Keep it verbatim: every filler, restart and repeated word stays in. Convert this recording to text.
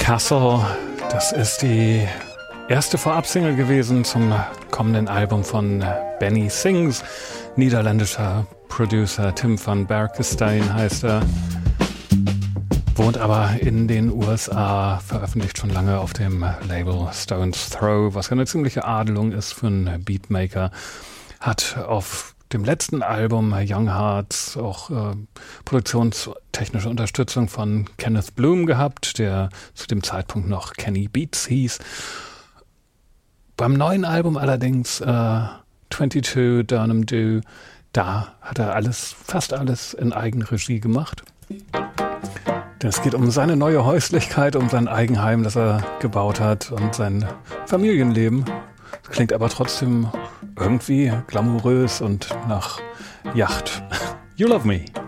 Castle, das ist die erste Vorabsingle gewesen zum kommenden Album von Benny Sings. Niederländischer Producer Tim van Berkestein heißt er. Wohnt aber in den U S A, veröffentlicht schon lange auf dem Label Stone's Throw, was ja eine ziemliche Adelung ist für einen Beatmaker. Hat auf dem letzten Album Young Hearts auch äh, produktionstechnische Unterstützung von Kenneth Bloom gehabt, der zu dem Zeitpunkt noch Kenny Beats hieß. Beim neuen Album allerdings, äh, zweiundzwanzig Durham Do, da hat er alles, fast alles in Eigenregie gemacht. Es geht um seine neue Häuslichkeit, um sein Eigenheim, das er gebaut hat und sein Familienleben. Das klingt aber trotzdem irgendwie glamourös und nach Yacht. You Love Me.